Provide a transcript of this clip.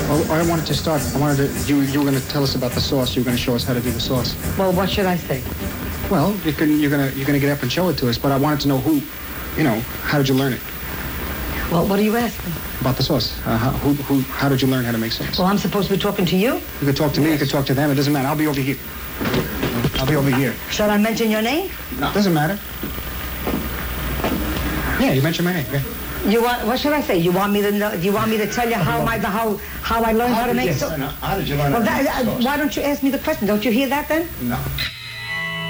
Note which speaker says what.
Speaker 1: Well, I wanted to start. You were going to tell us about the sauce. You were going to show us how to do the sauce.
Speaker 2: Well, what should I say?
Speaker 1: Well, you're gonna get up and show it to us. But I wanted to know how did you learn it?
Speaker 2: Well, what are you asking?
Speaker 1: About the sauce. How did you learn how to make sauce?
Speaker 2: Well, I'm supposed to be talking to you?
Speaker 1: You could talk to me. You could talk to them. It doesn't matter. I'll be over here. I'll be over here.
Speaker 2: Shall I mention your name?
Speaker 1: No. Doesn't matter. Yeah, you mentioned my name. Yeah.
Speaker 2: What should I say? You want me to know? Do you want me to tell you how I learned how to make sauce?
Speaker 1: How did you learn how to make sauce?
Speaker 2: Why don't you ask me the question? Don't you hear that then?
Speaker 1: No.